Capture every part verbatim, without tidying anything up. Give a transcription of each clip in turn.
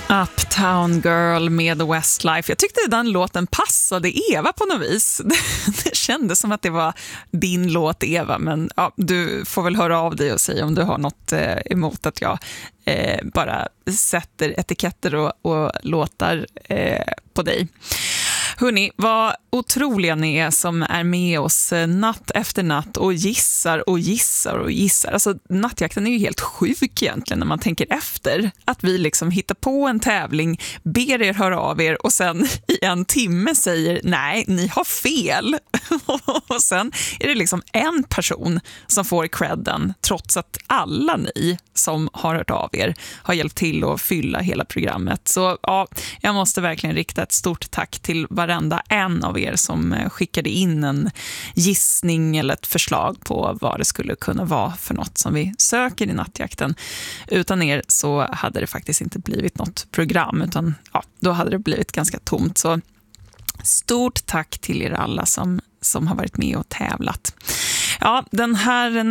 Uptown Girl med Westlife. Jag tyckte den låten passade Eva på något vis. Det kändes som att det var din låt, Eva. Men ja, du får väl höra av dig och säga om du har något eh, emot att jag eh, bara sätter etiketter och, och låtar eh, på dig. Hörrni, vad otroliga ni är som är med oss natt efter natt och gissar och gissar och gissar. Alltså nattjakten är ju helt sjuk egentligen när man tänker efter. Att vi liksom hittar på en tävling, ber er höra av er och sen i en timme säger nej, ni har fel. Och sen är det liksom en person som får credden trots att alla ni som har hört av er har hjälpt till att fylla hela programmet. Så ja, jag måste verkligen rikta ett stort tack till varenda en av er som skickade in en gissning eller ett förslag på vad det skulle kunna vara för något som vi söker i nattjakten. Utan er så hade det faktiskt inte blivit något program, utan ja, då hade det blivit ganska tomt. Så stort tack till er alla som, som har varit med och tävlat. Ja, den här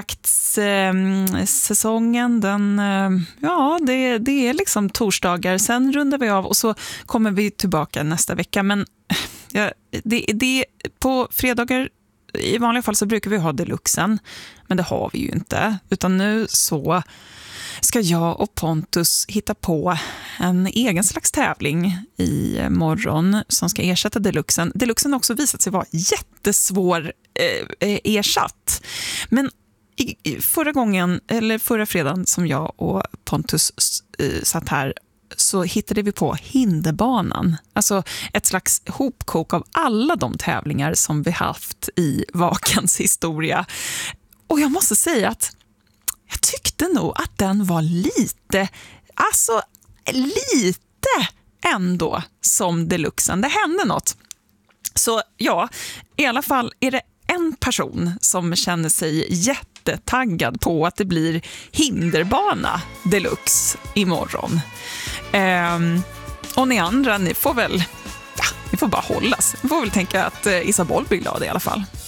nattjaktssäsongen, den, ja, det, det är liksom torsdagar. Sen rundar vi av och så kommer vi tillbaka nästa vecka. Men ja, det, det, på fredagar i vanliga fall så brukar vi ha deluxen. Men det har vi ju inte. Utan nu så ska jag och Pontus hitta på en egen slags tävling i morgon som ska ersätta deluxen. Deluxen har också visat sig vara jättesvår eh, ersatt. Men i, i förra gången, eller förra fredagen som jag och Pontus eh, satt här, så hittade vi på hinderbanan. Alltså ett slags hopkok av alla de tävlingar som vi haft i Vakans historia. Och jag måste säga att jag tyckte nog att den var lite, alltså lite ändå som deluxen. Det hände något. Så ja, i alla fall är det en person som känner sig jättetaggad på att det blir hinderbana deluxe imorgon. Ehm, och ni andra, ni får väl, ja, ni får bara hållas. Ni får väl tänka att eh, Isabel blir glad i alla fall.